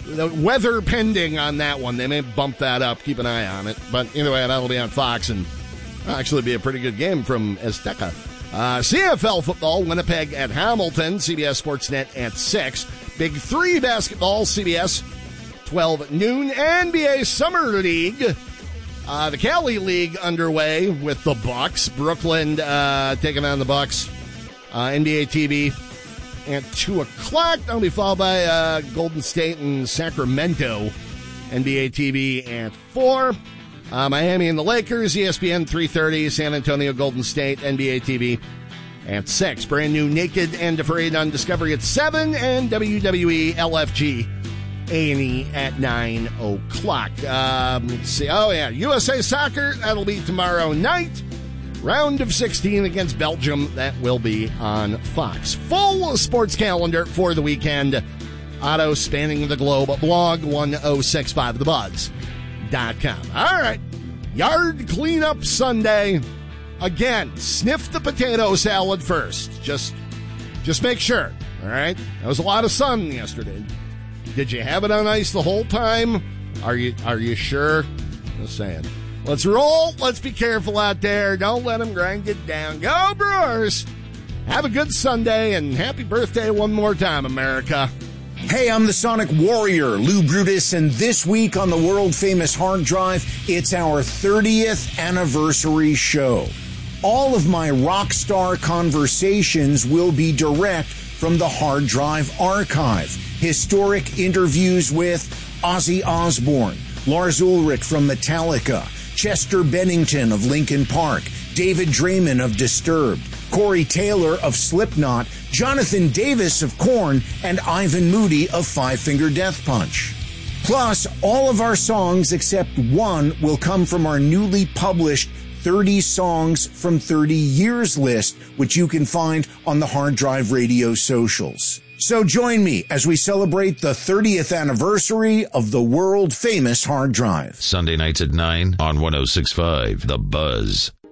The weather pending on that one. They may bump that up. Keep an eye on it. But either way, that'll be on Fox and actually be a pretty good game from Azteca. CFL football, Winnipeg at Hamilton, CBS Sportsnet at 6. Big 3 basketball, CBS, 12 noon. NBA Summer League, the Cali League underway with the Bucks. Brooklyn taking on the Bucks. NBA TV at 2 o'clock. That'll be followed by Golden State and Sacramento. NBA TV at 4. Miami and the Lakers, ESPN 3:30, San Antonio Golden State, NBA TV at 6. Brand new Naked and Afraid on Discovery at 7, and WWE LFG A&E at 9 o'clock. Let's see. Oh, yeah, USA Soccer, that'll be tomorrow night. Round of 16 against Belgium, that will be on Fox. Full sports calendar for the weekend. Otto spanning the globe, blog 1065thebuzz.com. All right, yard cleanup Sunday. Again, sniff the potato salad first. Just make sure. All right, there was a lot of sun yesterday. Did you have it on ice the whole time? Are you sure? Just saying. Let's roll. Let's be careful out there. Don't let them grind it down. Go Brewers! Have a good Sunday and happy birthday one more time, America. Hey, I'm the Sonic Warrior, Lou Brutus, and this week on the world-famous Hard Drive, it's our 30th anniversary show. All of my rock star conversations will be direct from the Hard Drive archive. Historic interviews with Ozzy Osbourne, Lars Ulrich from Metallica, Chester Bennington of Linkin Park, David Draymond of Disturbed, Corey Taylor of Slipknot, Jonathan Davis of Korn, and Ivan Moody of Five Finger Death Punch. Plus, all of our songs except one will come from our newly published 30 Songs from 30 Years list, which you can find on the Hard Drive Radio socials. So join me as we celebrate the 30th anniversary of the world-famous Hard Drive. Sunday nights at 9 on 106.5 The Buzz.